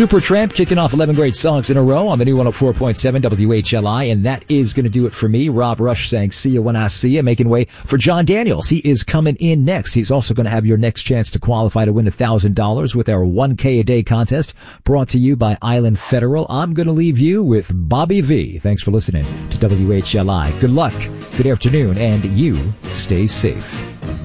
Supertramp kicking off 11 great songs in a row on the new 104.7 WHLI, and that is going to do it for me. Rob Rush saying see you when I see you, making way for John Daniels. He is coming in next. He's also going to have your next chance to qualify to win $1,000 with our 1K a day contest brought to you by Island Federal. I'm going to leave you with Bobby V. Thanks for listening to WHLI. Good luck, good afternoon, and you stay safe.